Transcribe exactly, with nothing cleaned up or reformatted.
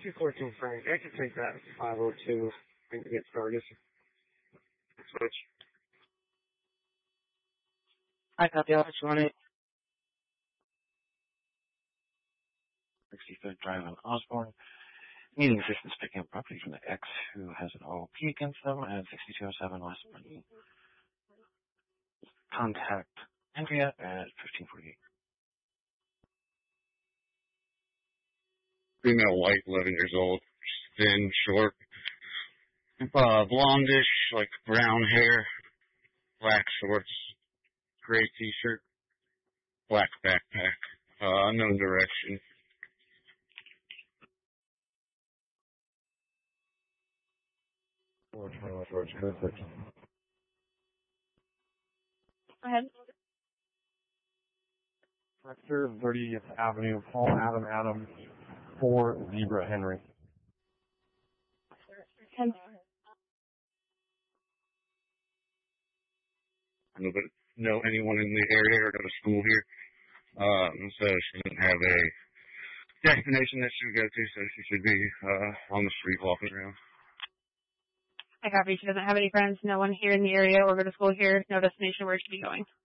two fourteen Frank. I can take that five oh two and get started. Switch. I got the office on it. sixty-third Drive on Osborne. Needing assistance picking up property from the X who has an O O P against them at sixty-two oh seven West Money. Contact Andrea at fifteen forty-eight. Female white, eleven years old, thin, short, uh, blondish, like brown hair, black shorts, gray t-shirt, black backpack, uh, unknown direction. four twenty-one George, code thirteen. Go ahead. Director, thirtieth Avenue, Paul Adam Adams, four Zebra Henry. Ten. I don't know anyone in the area or go to school here. Um, so she doesn't have a destination that she would go to, so she should be uh, on the street walking around. I copy. She doesn't have any friends, no one here in the area or go to school here, no destination where she should be going.